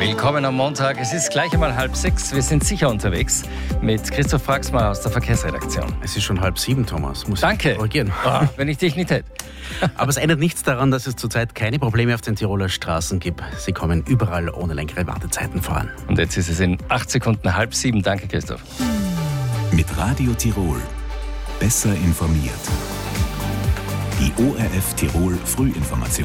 Willkommen am Montag. Es ist gleich einmal 5:30. Wir sind sicher unterwegs mit Christoph Fraxmar aus der Verkehrsredaktion. Es ist schon 6:30, Thomas. Muss Danke. Ich korrigieren. Oh, wenn ich dich nicht hätte. Aber es ändert nichts daran, dass es zurzeit keine Probleme auf den Tiroler Straßen gibt. Sie kommen überall ohne längere Wartezeiten voran. Und jetzt ist es in 8 Sekunden 6:30. Danke, Christoph. Mit Radio Tirol. Besser informiert. Die ORF Tirol Frühinformation.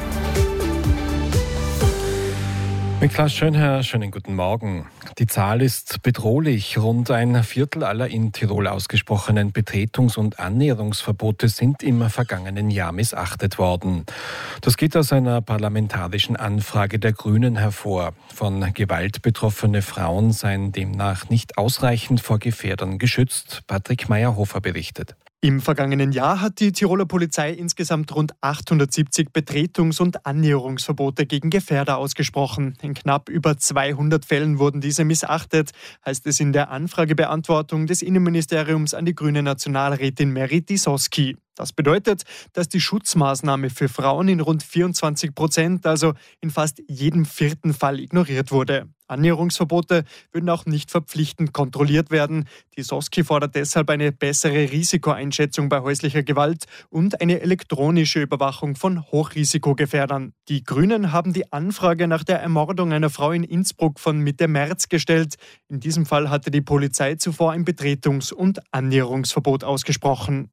Mit Klaus Schönherr, schönen guten Morgen. Die Zahl ist bedrohlich. Rund ein Viertel aller in Tirol ausgesprochenen Betretungs- und Annäherungsverbote sind im vergangenen Jahr missachtet worden. Das geht aus einer parlamentarischen Anfrage der Grünen hervor. Von Gewalt betroffene Frauen seien demnach nicht ausreichend vor Gefährdern geschützt. Patrick Meyerhofer berichtet. Im vergangenen Jahr hat die Tiroler Polizei insgesamt rund 870 Betretungs- und Annäherungsverbote gegen Gefährder ausgesprochen. In knapp über 200 Fällen wurden diese missachtet, heißt es in der Anfragebeantwortung des Innenministeriums an die grüne Nationalrätin Merit Disoski. Das bedeutet, dass die Schutzmaßnahme für Frauen in rund 24%, also in fast jedem vierten Fall, ignoriert wurde. Annäherungsverbote würden auch nicht verpflichtend kontrolliert werden. Die Soski fordert deshalb eine bessere Risikoeinschätzung bei häuslicher Gewalt und eine elektronische Überwachung von Hochrisikogefährdern. Die Grünen haben die Anfrage nach der Ermordung einer Frau in Innsbruck von Mitte März gestellt. In diesem Fall hatte die Polizei zuvor ein Betretungs- und Annäherungsverbot ausgesprochen.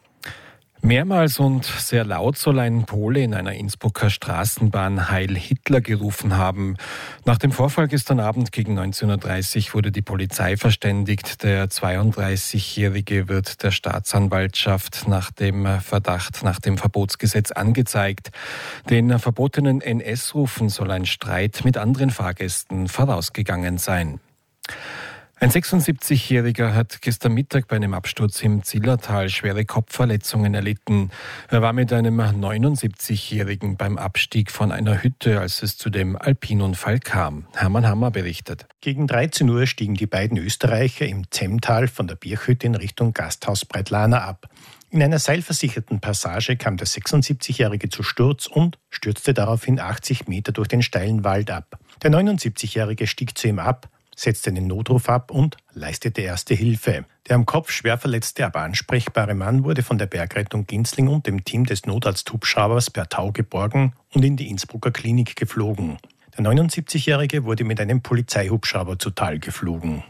Mehrmals und sehr laut soll ein Pole in einer Innsbrucker Straßenbahn Heil Hitler gerufen haben. Nach dem Vorfall gestern Abend gegen 19.30 Uhr wurde die Polizei verständigt. Der 32-Jährige wird der Staatsanwaltschaft nach dem Verdacht nach dem Verbotsgesetz angezeigt. Den verbotenen NS-Rufen soll ein Streit mit anderen Fahrgästen vorausgegangen sein. Ein 76-Jähriger hat gestern Mittag bei einem Absturz im Zillertal schwere Kopfverletzungen erlitten. Er war mit einem 79-Jährigen beim Abstieg von einer Hütte, als es zu dem Alpinunfall kam. Hermann Hammer berichtet. Gegen 13 Uhr stiegen die beiden Österreicher im Zemmtal von der Birchhütte in Richtung Gasthaus Breitlana ab. In einer seilversicherten Passage kam der 76-Jährige zu Sturz und stürzte daraufhin 80 Meter durch den steilen Wald ab. Der 79-Jährige stieg zu ihm ab, setzte einen Notruf ab und leistete erste Hilfe. Der am Kopf schwer verletzte, aber ansprechbare Mann wurde von der Bergrettung Ginzling und dem Team des Notarzt-Hubschraubers per Tau geborgen und in die Innsbrucker Klinik geflogen. Der 79-Jährige wurde mit einem Polizeihubschrauber zu Tal geflogen.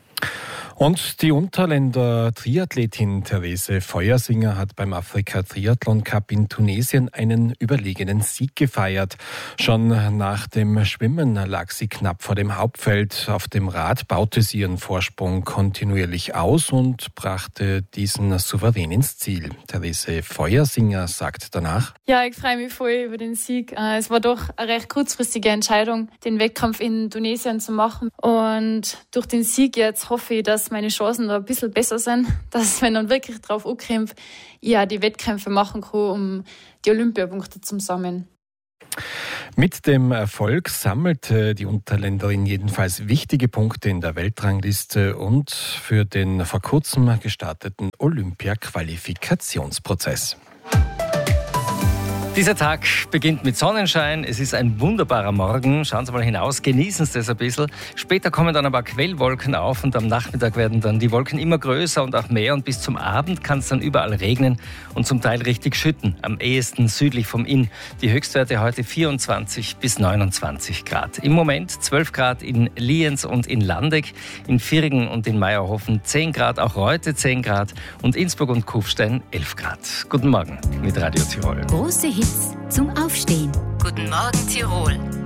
Und die Unterländer Triathletin Therese Feuersinger hat beim Afrika-Triathlon-Cup in Tunesien einen überlegenen Sieg gefeiert. Schon nach dem Schwimmen lag sie knapp vor dem Hauptfeld. Auf dem Rad baute sie ihren Vorsprung kontinuierlich aus und brachte diesen souverän ins Ziel. Therese Feuersinger sagt danach: Ja, ich freue mich voll über den Sieg. Es war doch eine recht kurzfristige Entscheidung, den Wettkampf in Tunesien zu machen. Und durch den Sieg jetzt hoffe ich, dass meine Chancen da ein bisschen besser sind, dass, wenn dann wirklich drauf ankommt, ja, die Wettkämpfe machen kann, um die Olympiapunkte zu sammeln. Mit dem Erfolg sammelte die Unterländerin jedenfalls wichtige Punkte in der Weltrangliste und für den vor kurzem gestarteten Olympia-Qualifikationsprozess. Dieser Tag beginnt mit Sonnenschein. Es ist ein wunderbarer Morgen. Schauen Sie mal hinaus, genießen Sie das ein bisschen. Später kommen dann aber Quellwolken auf und am Nachmittag werden dann die Wolken immer größer und auch mehr. Und bis zum Abend kann es dann überall regnen und zum Teil richtig schütten. Am ehesten südlich vom Inn. Die Höchstwerte heute 24 bis 29 Grad. Im Moment 12 Grad in Lienz und in Landeck, in Virgen und in Meierhofen 10 Grad, auch heute 10 Grad und Innsbruck und Kufstein 11 Grad. Guten Morgen mit Radio Tirol. Große Hits zum Aufstehen. Guten Morgen Tirol.